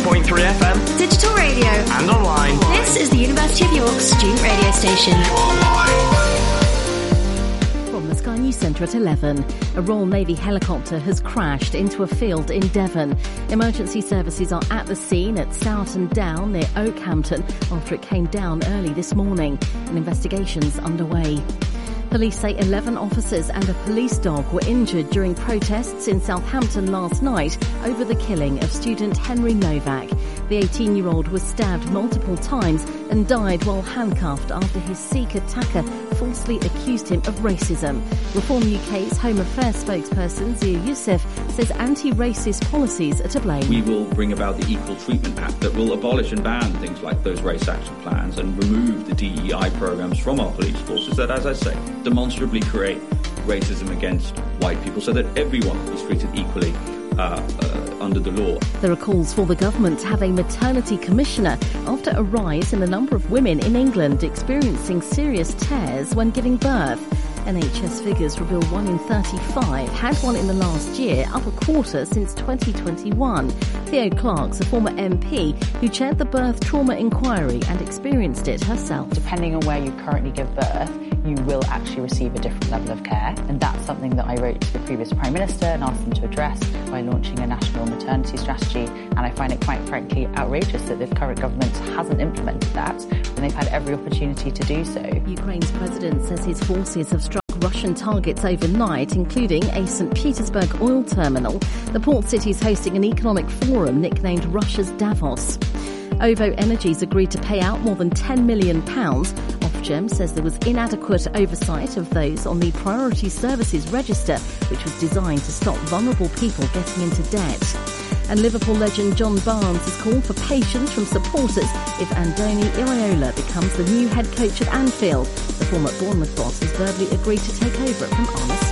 88.3 FM, digital radio, and online. This is the University of York student radio station. From the Sky News Centre at 11, a Royal Navy helicopter has crashed into a field in Devon. Emergency services are at the scene at Stourton Down near Oakhampton after it came down early this morning. An investigation's underway. Police say 11 officers and a police dog were injured during protests in Southampton last night over the killing of student Henry Novak. The 18-year-old was stabbed multiple times and died while handcuffed after his Sikh attacker falsely accused him of racism. Reform UK's Home Affairs spokesperson Zia Youssef says anti-racist policies are to blame. We will bring about the Equal Treatment Act that will abolish and ban things like those race action plans and remove the DEI programmes from our police forces that, as I say, demonstrably create racism against white people so that everyone is treated equally under the law. There are calls for the government to have a maternity commissioner after a rise in the number of women in England experiencing serious tears when giving birth. NHS figures reveal 1 in 35 had one in the last year, up a quarter since 2021. Theo Clark's a former MP who chaired the birth trauma inquiry and experienced it herself. Depending on where you currently give birth, you will actually receive a different level of care. And that's something that I wrote to the previous Prime Minister and asked them to address by launching a national maternity strategy. And I find it quite frankly outrageous that the current government hasn't implemented that when they've had every opportunity to do so. Ukraine's president says his forces have struck Russian targets overnight, including a St. Petersburg oil terminal. The port city is hosting an economic forum nicknamed Russia's Davos. OVO Energies agreed to pay out more than £10 million. Ofgem says there was inadequate oversight of those on the Priority Services Register, which was designed to stop vulnerable people getting into debt. And Liverpool legend John Barnes has called for patience from supporters if Andoni Iraola becomes the new head coach of Anfield. The former Bournemouth boss has verbally agreed to take over from Arne Slot.